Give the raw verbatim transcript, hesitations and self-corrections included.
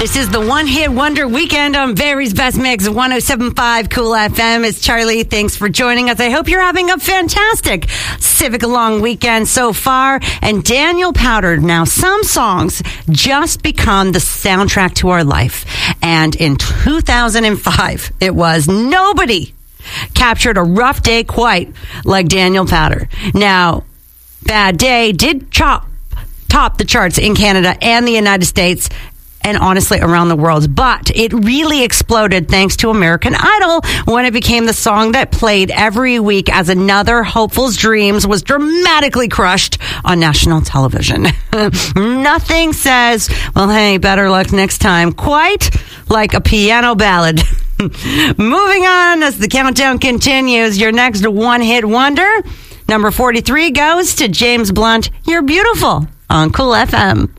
This is the One Hit Wonder Weekend on Barry's Best Mix, one oh seven point five Cool F M. It's Charlie. Thanks for joining us. I hope you're having a fantastic Civic Long weekend so far. And Daniel Powter. Now, some songs just become the soundtrack to our life. And in two thousand five, it was nobody captured a rough day quite like Daniel Powter. Now, Bad Day did chop, top the charts in Canada and the United States, and honestly around the world. But it really exploded thanks to American Idol when it became the song that played every week as another hopeful's dreams was dramatically crushed on national television. Nothing says, well, hey, better luck next time, quite like a piano ballad. Moving on as the countdown continues, your next one-hit wonder, number forty-three, goes to James Blunt, You're Beautiful, on Cool F M.